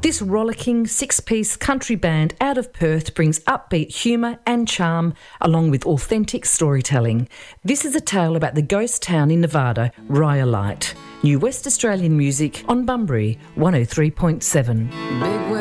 This rollicking six-piece country band out of Perth brings upbeat humour and charm along with authentic storytelling. This is a tale about the ghost town in Nevada, Rhyolite. New West Australian music on Bunbury 103.7.